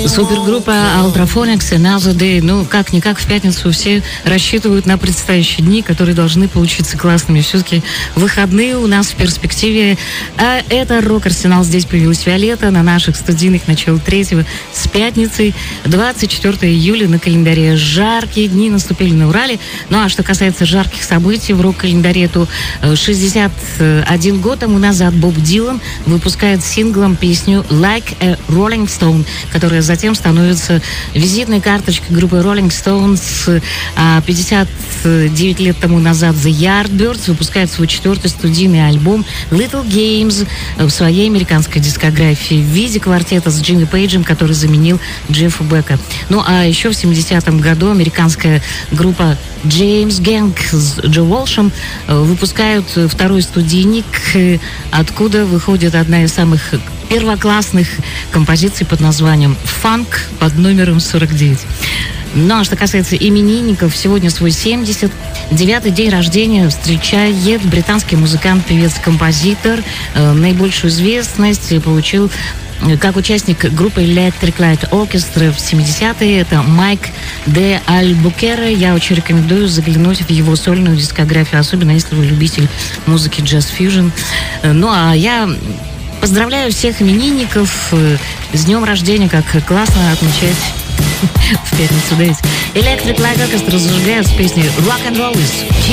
Супергруппа Ultrafonics Another Day. Ну, как-никак в пятницу все рассчитывают на предстоящие дни, которые должны получиться классными. Все-таки выходные у нас в перспективе. А это Рок-Арсенал. Здесь появилась Виолетта на наших студийных начало 3-го с пятницей. 24 июля на календаре. Жаркие дни наступили на Урале. Ну, а что касается жарких событий в рок-календаре, то 61 год тому назад Боб Дилан выпускает синглом песню «Like a Rolling Stone», которая затем становится визитной карточкой группы Rolling Stones. 59 лет тому назад The Yardbirds выпускает свой 4-й студийный альбом Little Games в своей американской дискографии в виде квартета с Джимми Пейджем, который заменил Джеффа Бека. Ну а еще в 70-м году американская группа James Gang с Джо Уолшем выпускают 2-й студийник, откуда выходит одна из самых первоклассных композиций под названием «Фанк» под номером 49. Ну, а что касается именинников, сегодня свой 79-й день рождения встречает британский музыкант, певец, композитор. Наибольшую известность получил как участник группы Electric Light Orchestra в 70-е. Это Майк де Альбукерре. Я очень рекомендую заглянуть в его сольную дискографию, особенно если вы любитель музыки джаз-фьюжн. Ну, а я поздравляю всех именинников с днем рождения, как классно отмечать в пятницу. Electric Light Orchestra зажигают с песней «Rock and Roll is